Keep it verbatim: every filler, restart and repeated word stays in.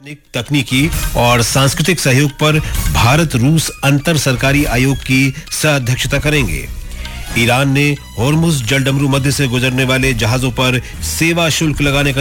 तकनीकी और सांस्कृतिक सहयोग पर भारत रूस अंतर सरकारी आयोग की सह-अध्यक्षता करेंगे। ईरान ने होर्मुज जलडमरू मध्य से गुजरने वाले जहाजों पर सेवा शुल्क लगाने का